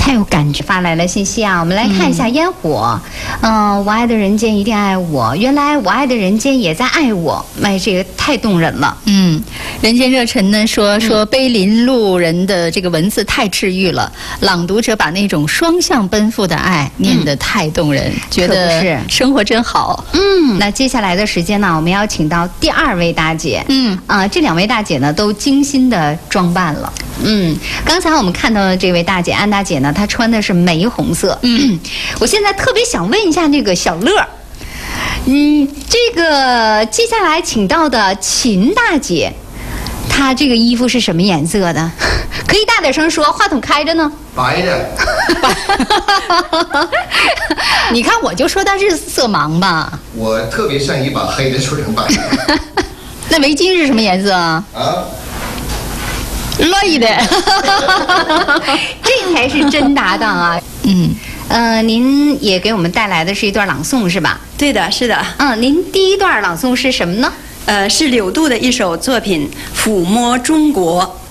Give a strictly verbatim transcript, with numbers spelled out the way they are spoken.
太有感觉。发来了信息啊，我们来看一下烟火。嗯、呃，我爱的人间一定爱我，原来我爱的人间也在爱我。哎，这个太动人了。 嗯，人间热忱呢说说碑林路人的这个文字太治愈了，朗读者把那种双向奔赴的爱念得太动人，嗯、觉得生活真好。 嗯，那接下来的时间呢，我们邀请到第二位大姐。嗯啊、呃，这两位大姐呢都精心的装扮了。嗯，刚才我们看到的这位大姐安大姐呢，她穿的是玫红色。嗯，我现在特别想问一下那个小乐，嗯，这个接下来请到的秦大姐，她这个衣服是什么颜色的？可以大点声说，话筒开着呢。 白的。 你看，我就说她是色盲吧。 我特别善于把黑的说成白的。 那围巾是什么颜色啊？ 啊。 绿的。 这才是真搭档啊。嗯。呃，您也给我们带来的是一段朗诵是吧？ 对的，是的。 嗯，您第一段朗诵是什么呢？ 呃，是柳杜的一首作品《抚摸中国》。